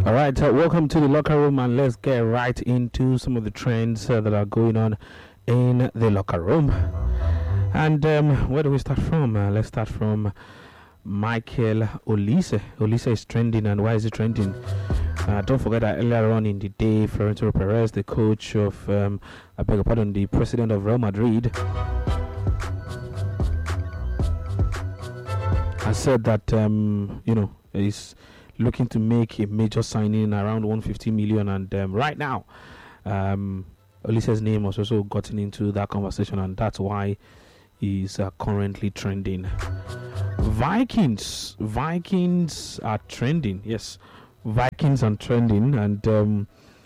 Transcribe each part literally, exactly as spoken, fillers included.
All right, uh, welcome to the locker room, and let's get right into some of the trends uh, that are going on in the locker room. And um, where do we start from? Uh, let's start from Michael Olise. Olise is trending, and why is it trending? Uh, don't forget that earlier on in the day, Florentino Perez, the coach of, um, I beg your pardon, the president of Real Madrid, has said that um, you know he's looking to make a major signing around one hundred fifty million, and um, right now um, Olise's name has also gotten into that conversation, and that's why he's uh, currently trending. Vikings Vikings are trending. Yes, Vikings are trending, and um,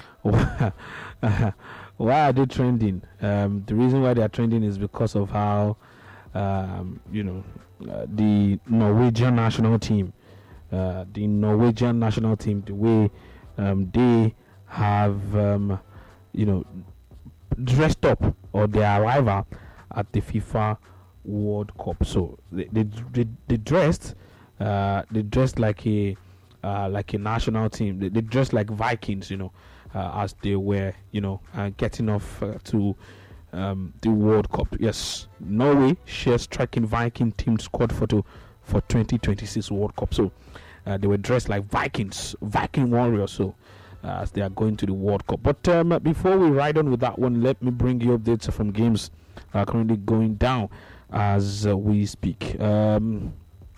why are they trending? Um, the reason why they are trending is because of how um, you know uh, the Norwegian national team Uh, the Norwegian national team, the way um, they have, um, you know, dressed up, or their arrival at the FIFA World Cup. So they they they, they dressed, uh, they dressed like a uh, like a national team. They, they dressed like Vikings, you know, uh, as they were, you know, uh, getting off uh, to um, the World Cup. Yes, Norway shares striking Viking team squad photo for twenty twenty-six World Cup. So uh, they were dressed like Vikings, Viking warriors, so uh, as they are going to the World Cup. But um, before we ride on with that one, let me bring you updates from games that are currently going down as uh, we speak. Um,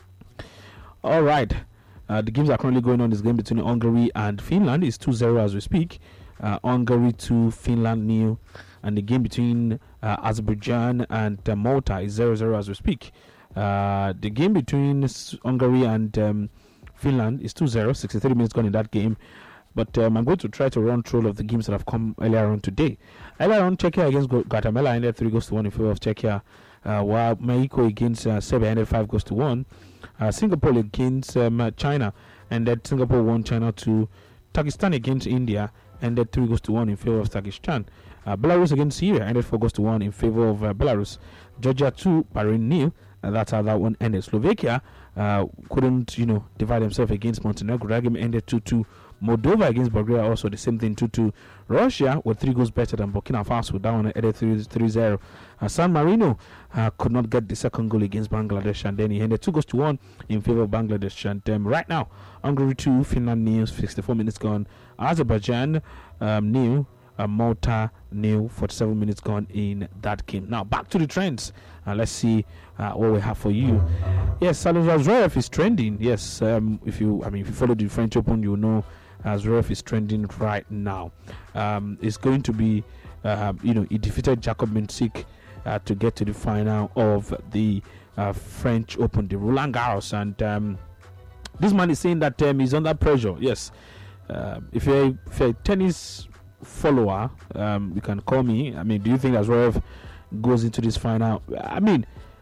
all right, uh, the games that are currently going on. This game between Hungary and Finland is two zero as we speak. Uh, Hungary two, Finland nil, and the game between uh, Azerbaijan and uh, Malta is zero zero as we speak. Uh, the game between Hungary and um, Finland is two zero, sixty-three minutes gone in that game. But um, I'm going to try to run through all of the games that have come earlier on today. Earlier on, Czechia against Guatemala ended three goals to one in favor of Czechia, uh, while Mexico against uh, Serbia ended five goals to one. Uh, Singapore against um, uh, China ended Singapore one, China two. Pakistan against India ended three goals to one in favor of Pakistan. Uh, Belarus against Syria ended four goals to one in favor of uh, Belarus. Georgia two, Bahrain nil. And that's how that one ended. Slovakia uh, couldn't, you know, divide themselves against Montenegro. That game ended two two. Moldova against Bulgaria also the same thing, two two. Russia were three goals better than Burkina Faso. That one ended three zero. Uh, San Marino uh, could not get the second goal against Bangladesh, and then he ended two goals to one in favor of Bangladesh. And um, right now, Hungary two, Finland nil, sixty-four minutes gone. Azerbaijan um, nil. Uh, Malta nil, forty-seven minutes gone in that game. Now back to the trends. Uh, let's see uh, what we have for you. Yes, Salazar Zverev is trending. Yes, um, if you, I mean, if you follow the French Open, you know uh, Zverev is trending right now. Um, it's going to be, uh, you know, he defeated Jakob Mensik uh, to get to the final of the uh, French Open, the Roland Garros, and um, this man is saying that um, he's under pressure. Yes, uh, if you're, a, if you're a tennis follower, um, you can call me. I mean, do you think that Zverev goes into this final? I mean,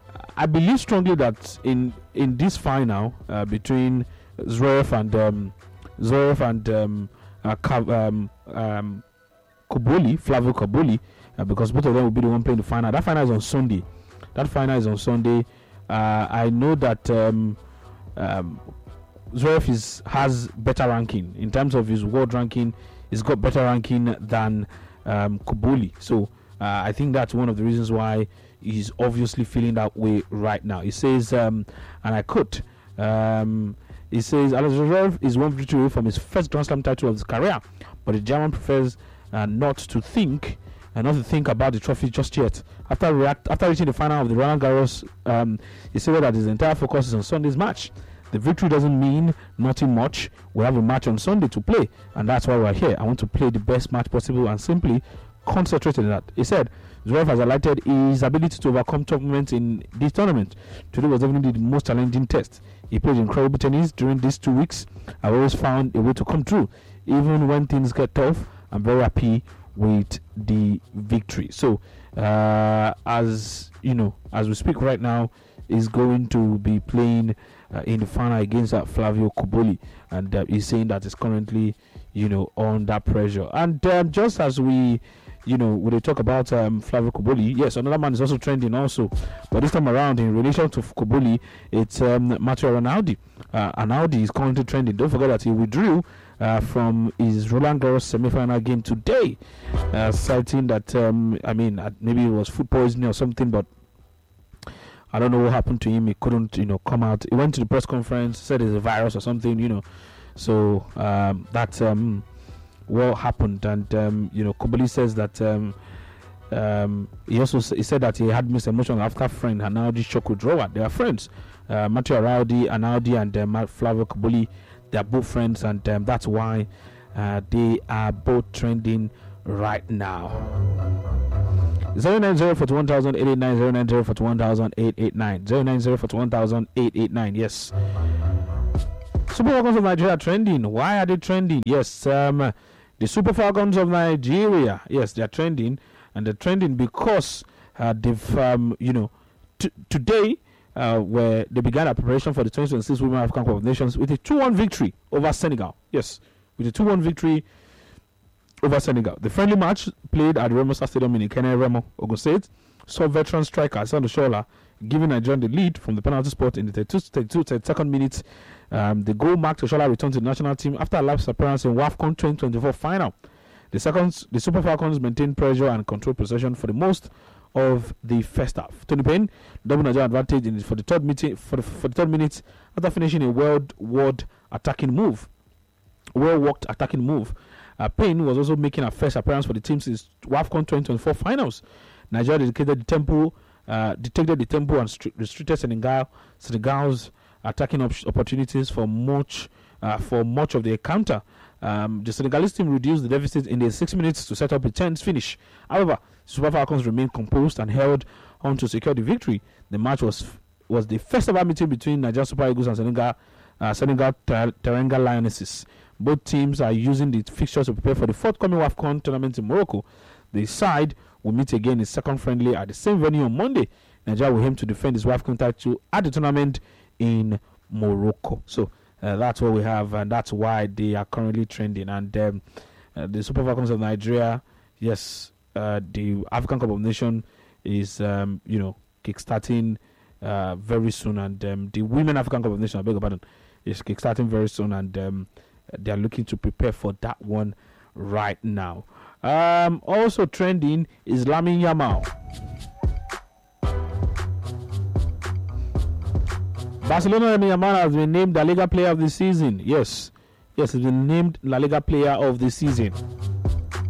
I believe strongly that in in this final uh, between Zverev and um, Zverev and um, uh, um, um, Koboli, Flavio Koboli, uh, because both of them will be the one playing the final. That final is on Sunday. That final is on Sunday. Uh, I know that um, um, Zverev is has better ranking in terms of his world ranking. He's got better ranking than um, Koboli. So uh, I think that's one of the reasons why he's obviously feeling that way right now. He says, um, and I quote, um, he says, Alexander Zverev is one victory away from his first Grand Slam title of his career, but the German prefers uh, not to think, and not to think about the trophy just yet. After react, after reaching the final of the Roland Garros, um, he said that his entire focus is on Sunday's match. The victory doesn't mean nothing much. We have a match on Sunday to play, and that's why we're here. I want to play the best match possible and simply concentrate on that. He said Zverev has highlighted his ability to overcome tough moments in this tournament. Today was definitely the most challenging test. He played incredible tennis during these two weeks. I've always found a way to come through. Even when things get tough, I'm very happy with the victory. So, uh, as you know, as we speak right now, is going to be playing uh, in the final against uh, Flavio Koboli, and uh, he's saying that he's currently, you know, under pressure. And um, just as we, you know, when they talk about um, Flavio Koboli, yes, another man is also trending also, but this time around in relation to Koboli, it's um, Matteo Rinaldi. Uh, Rinaldi is currently trending. Don't forget that he withdrew uh, from his Roland Garros semi-final game today, uh, citing that um, I mean uh, maybe it was food poisoning or something, but I don't know what happened to him. He couldn't, you know, come out. He went to the press conference, said it's a virus or something, you know. So um, that's um, what happened. And um, you know, Koboli says that um, um, he also he said that he had mixed emotions after friend Anaudi shock withdrawal. They are friends. Uh, Matthew Araudi, Anaudi, and um, Flavio Koboli. They are both friends, and um, that's why uh, they are both trending right now. zero nine zero for one thousand eight eight nine, zero nine zero for one thousand eight eight nine, zero nine zero for one thousand eight eight nine. Yes. Super Falcons of Nigeria trending. Why are they trending? Yes, um, the Super Falcons of Nigeria. Yes, they are trending, and they're trending because uh, they've, um, you know, t- today. Uh, where they began a preparation for the twenty twenty-six Women African Cup of Nations with a two one victory over Senegal. Yes, with a two one victory over Senegal. The friendly match played at the Remo Stadium in Ikene, Remo, Ogun State, saw veteran striker Sando Shola giving Nigeria the lead from the penalty spot in the thirty-two thirty-second minute. Um, the goal marked Shola returned to the national team after a lapse appearance in WAFCON twenty twenty-four final. The seconds, the Super Falcons maintained pressure and controlled possession for the most of the first half. Tony Payne double Nigeria advantage in for the third meeting for the, for the third minute after finishing a well-worked attacking move. Well-worked attacking move. Uh, Payne was also making a first appearance for the team since WAFCON twenty twenty-four finals. Nigeria dedicated the tempo, uh, detected the tempo and stri- restricted Senegal, Senegal's attacking op- opportunities for much uh, for much of the encounter. Um, the Senegalese team reduced the deficit in the six minutes to set up a tense finish. However, Super Falcons remained composed and held on to secure the victory. The match was was the first ever meeting between Nigeria Super Eagles and Senegal uh, Senegal Ter- Teranga Lionesses. Both teams are using the fixtures to prepare for the forthcoming WAFCON tournament in Morocco. The side will meet again in second friendly at the same venue on Monday. Nigeria will aim to defend its WAFCON title at the tournament in Morocco. So uh, that's what we have, and that's why they are currently trending. And um, uh, the Super Falcons of Nigeria, yes, uh, the African Cup of Nations is, um, you know, kickstarting uh, very soon, and um, the Women African Cup of Nations, I beg your pardon, is kickstarting very soon, and um, they are looking to prepare for that one right now. Um, also trending is Lamine Yamal. Barcelona Lamine Yamal has been named La Liga Player of the Season. Yes, yes, he's been named La Liga Player of the Season.